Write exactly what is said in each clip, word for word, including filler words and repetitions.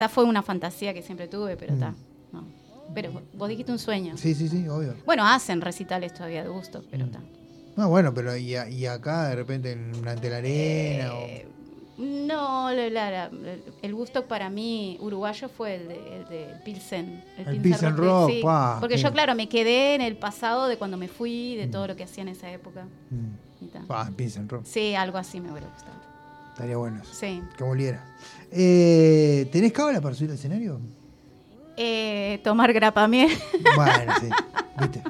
Esta fue una fantasía que siempre tuve, pero está. Mm. No. Pero vos dijiste un sueño. Sí, sí, sí, obvio. Bueno, hacen recitales todavía de gusto, pero está. No, bueno, pero y, a- y acá de repente en ante la arena Eh, no, la- la- la- el gusto para mí uruguayo fue el de, el de Pilsen. El Pilsen Rock, sí. pa, Porque sí. yo, claro, me quedé en el pasado de cuando me fui, de Mm. todo lo que hacía en esa época. o... Mm. Y ta. Ah, Pilsen Rock. Sí, algo así me hubiera gustado. Estaría bueno eso. Sí. Que volviera. Eh, ¿Tenés cábala para subir al escenario? Eh, tomar grapamiel Bueno, sí. ¿Viste?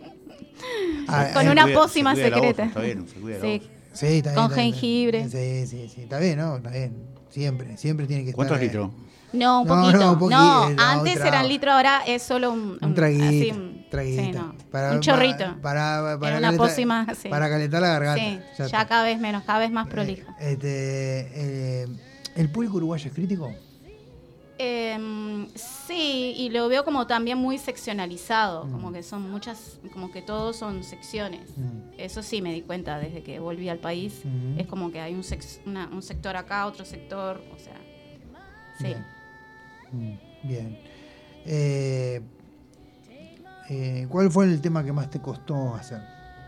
Ah, con eh, una cuida- pócima se cuida la secreta. voz, está bien, se cuida la Sí. voz. Sí, está bien. Con está bien, jengibre. está bien. Sí, sí, sí. Está bien, ¿no? Está bien. Siempre, siempre tiene que estar. ¿Cuántos eh, litros? No, un No, poquito. no, No, un poquito, no, antes un trago. eran litro, ahora es solo un, Un traguito. así, un- traguito. sí, no. Para- un chorrito. Para, para, para Era una calentar- pócima, sí. Para calentar la garganta. Sí, ya, está. cada vez menos, cada vez más prolija. Eh, este, eh, ¿El público uruguayo es crítico? Eh, sí, y lo veo como también muy seccionalizado, Mm. como que son muchas, como que todos son secciones. Mm. Eso sí me di cuenta desde que volví al país. Mm. Es como que hay un, sex- una- un sector acá, otro sector, o sea, sí. Bien. Mm, Bien. Eh, eh, ¿Cuál fue el tema que más te costó hacer?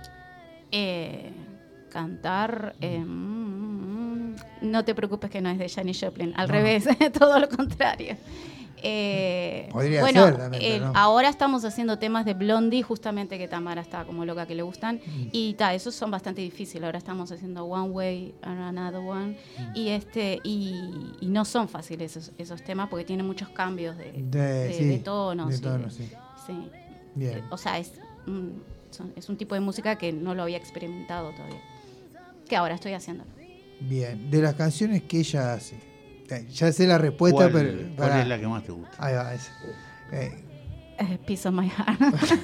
Eh, cantar, eh, mm, no te preocupes que no es de Janis Joplin, al No. revés, todo lo contrario. Eh, Podría bueno, ser también, pero el- no. ahora estamos haciendo temas de Blondie, justamente que Tamara está como loca que le gustan, Mm. y ta, esos son bastante difíciles. Ahora estamos haciendo One Way and Another One, y este y, y no son fáciles esos, esos temas porque tienen muchos cambios de, De, de, sí, de tonos. de y tonos, sí. sí. Bien. O sea, es un, son- es un tipo de música que no lo había experimentado todavía, que ahora estoy haciendo. Bien. De las canciones que ella hace. Eh, Ya sé la respuesta, ¿Cuál, pero. cuál pará. es la que más te gusta? Ahí va, esa. Eh, Eh, Piece of My Heart.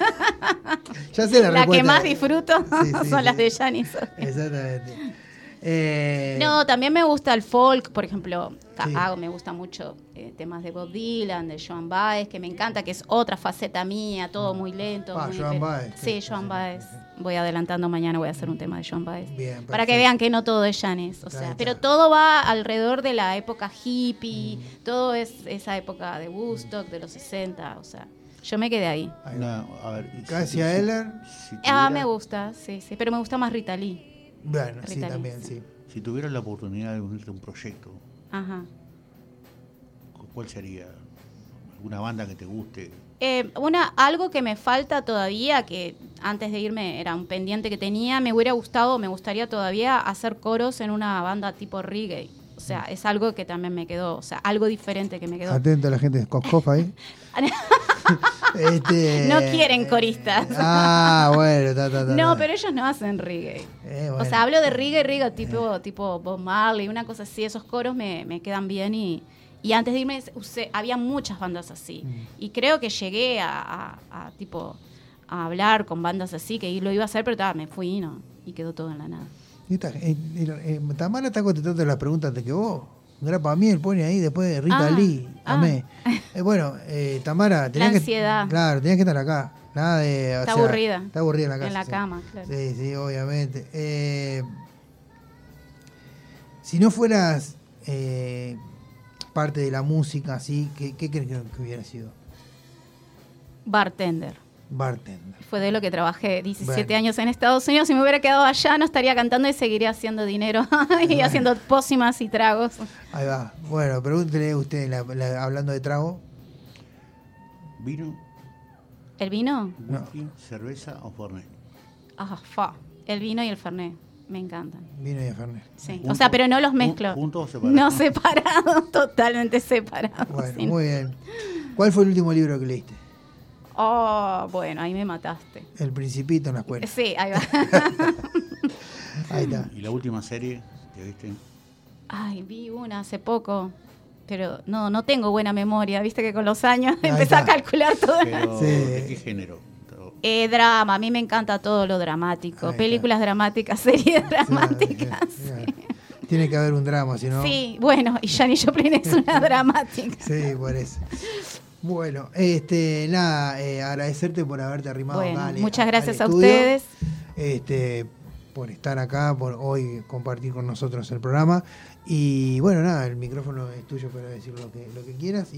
ya sé la, La respuesta. que más disfruto Sí, sí, son sí. las de Janis. Exactamente. Eh, No, también me gusta el folk, por ejemplo, ca- Sí. hago, me gusta mucho eh, temas de Bob Dylan, de Joan Baez, que me encanta, que es otra faceta mía, todo muy lento. Ah, muy- Joan Baez, Sí, sí, Joan sí, Baez. sí, sí. Voy adelantando, mañana voy a hacer un tema de Joan Baez. Bien, Para que perfecto. vean que no todo es Janis, o Ahí sea, está. pero todo va alrededor de la época hippie, Mm. todo es esa época de Woodstock, de los sesenta, o sea, yo me quedé ahí. Ahí va. No, a ver, y si- Cassia si- Eller. si Ah, tuviera- me gusta, sí, sí, pero me gusta más Rita Lee. Bueno, sí, Rita Lee, también, sí. sí. Si tuvieras la oportunidad de unirte a un proyecto, Ajá. ¿cuál sería? ¿Alguna banda que te guste? Eh, una, algo que me falta todavía, que antes de irme era un pendiente que tenía, me hubiera gustado, me gustaría todavía hacer coros en una banda tipo reggae. O sea, es algo que también me quedó, o sea, algo diferente que me quedó. Atento a la gente de Cocof ahí. Este, No quieren coristas. Ah, bueno, ta, ta, ta, No, ta. pero ellos no hacen reggae. Eh, O bueno. sea, hablo de reggae, reggae tipo, tipo Bob Marley, una cosa así. Esos coros me, me quedan bien y, y antes de irme usé- había muchas bandas así. Mm. Y creo que llegué a, a- a, tipo a hablar con bandas así, que lo iba a hacer, pero ta, me fui y no, y quedó todo en la nada. Y esta- eh, eh, eh, Tamara está contestando las preguntas de que vos. Grapa Miel pone ahí después de Rita Ah, Lee. ah. Amé. Eh, bueno, eh, Tamara, tenías La que, ansiedad. claro, tenías que estar acá. Nada de. o Está sea, aburrida. Está aburrida en la casa. En la sí. cama, claro. Sí, sí, obviamente. Eh, si no fueras eh, parte de la música, así, ¿qué, qué crees que hubiera sido? Bartender. Bartender. Fue de lo que trabajé diecisiete Bueno. años en Estados Unidos. Si me hubiera quedado allá, no estaría cantando y seguiría haciendo dinero y Bueno. haciendo pócimas y tragos. Ahí va. Bueno, pregúntele usted, la- la- hablando de trago. ¿Vino, ¿El vino? No. whisky, cerveza o fernet? Ah, fa. El vino y el fernet. Me encantan. Vino y Fernet. Sí. Juntos- O sea, pero no los mezclo. ¿Juntos o separados? No separados, totalmente separados. Bueno, sí. muy bien. ¿Cuál fue el último libro que leíste? Oh, bueno, ahí me mataste. El Principito en la escuela. Sí, ahí va. Ahí está. ¿Y la última serie que viste? Ay, vi una hace poco, pero no, no tengo buena memoria. Viste que con los años Ahí empecé a está. calcular todo. Pero, Sí. ¿de qué género? Eh, drama, a mí me encanta todo lo dramático. Ahí está. Películas dramáticas, series dramáticas. Sí, sí, sí. Tiene que haber un drama, si no. Sí, bueno, y Janis Joplin es una dramática. Sí, por eso. Bueno, este, nada, eh, agradecerte por haberte arrimado Bueno, acá al- muchas al gracias a estudio. ustedes. Este, por estar acá, por hoy compartir con nosotros el programa. Y bueno, nada, el micrófono es tuyo para decir lo que, lo que quieras.